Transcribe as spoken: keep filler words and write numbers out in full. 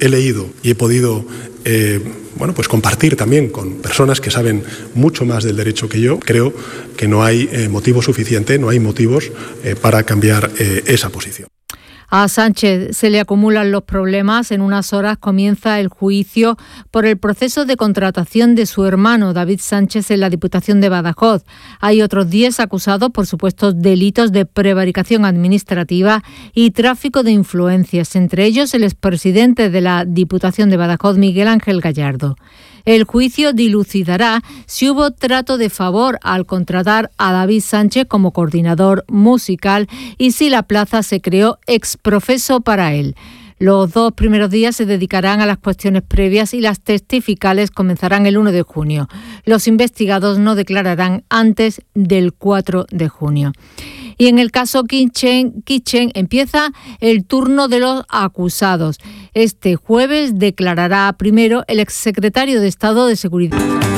he leído y he podido eh, bueno, pues compartir también con personas que saben mucho más del derecho que yo, creo que no hay eh, motivo suficiente, no hay motivos eh, para cambiar eh, esa posición. A Sánchez se le acumulan los problemas. En unas horas comienza el juicio por el proceso de contratación de su hermano David Sánchez en la Diputación de Badajoz. Hay otros diez acusados por supuestos delitos de prevaricación administrativa y tráfico de influencias, entre ellos el expresidente de la Diputación de Badajoz, Miguel Ángel Gallardo. El juicio dilucidará si hubo trato de favor al contratar a David Sánchez como coordinador musical y si la plaza se creó ex profeso para él. Los dos primeros días se dedicarán a las cuestiones previas y las testificales comenzarán el uno de junio. Los investigados no declararán antes del cuatro de junio. Y en el caso Kitchen, Kitchen empieza el turno de los acusados. Este jueves declarará primero el exsecretario de Estado de Seguridad.